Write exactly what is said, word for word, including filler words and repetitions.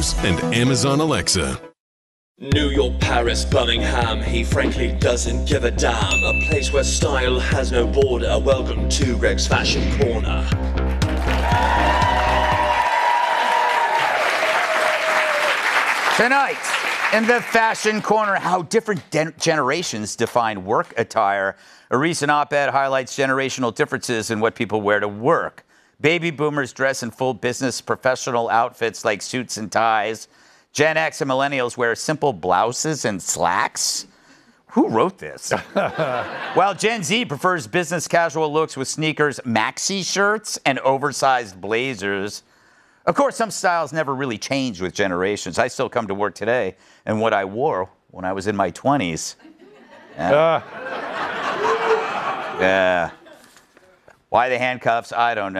Echoes and Amazon Alexa. New York, Paris, Birmingham, he frankly doesn't give a damn. A place where style has no border. Welcome to Greg's Fashion Corner. Tonight, in the Fashion Corner, how different de- generations define work attire. A recent op-ed highlights generational differences in what people wear to work. Baby boomers dress in full business professional outfits like suits and ties. Gen X and millennials wear simple blouses and slacks. Who wrote this? While Gen Z prefers business casual looks with sneakers, maxi shirts, and oversized blazers. Of course, some styles never really change with generations. I still come to work today in what I wore when I was in my twenties. Yeah. Uh. yeah. Why the handcuffs? I don't know.